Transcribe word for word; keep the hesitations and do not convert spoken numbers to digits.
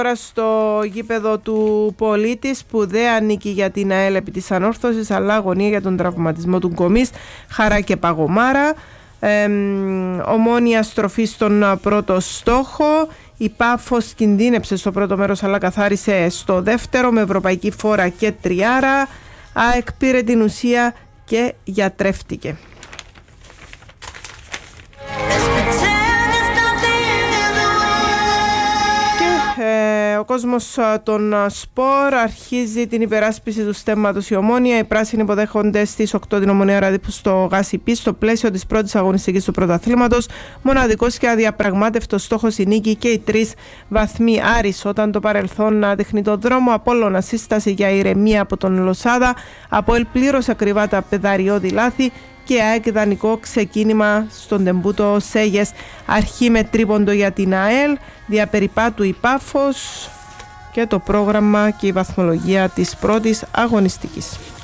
Τώρα στο γήπεδο του Πολίτη, σπουδαία νίκη για την ΑΕΛ επί της ανόρθωσης, αλλά αγωνία για τον τραυματισμό του Γκομής, Χαρά και Παγωμάρα. Ε, Ομόνοια στροφή στον πρώτο στόχο. Η Πάφος κινδύνεψε στο πρώτο μέρος, αλλά καθάρισε στο δεύτερο με ευρωπαϊκή φόρα και τριάρα. ΑΕΚ πήρε την ουσία και γιατρεύτηκε. Ε, ο κόσμος των σπορ αρχίζει την υπεράσπιση του στέμματος η Ομόνοια. Οι πράσινοι υποδέχονται στις οκτώ την Ομονία Ραδίπου στο Γάσιπι στο πλαίσιο της πρώτης αγωνιστικής του πρωταθλήματος. Μοναδικός και αδιαπραγμάτευτος στόχος η νίκη και οι τρεις βαθμοί. Άρης όταν το παρελθόν να δείχνει το δρόμο. Απόλλωνα σύσταση για ηρεμία από τον Λοσάδα. ΑΠΟΕΛ πλήρωσε ακριβά τα πεδαριώδη λάθη. Και ΑΕΚ ιδανικό ξεκίνημα στον Τεμπούτο Σέγες. Αρχή με τρίποντο για την ΑΕΛ, διαπεριπάτου η Πάφος και το πρόγραμμα και η βαθμολογία της πρώτης αγωνιστικής.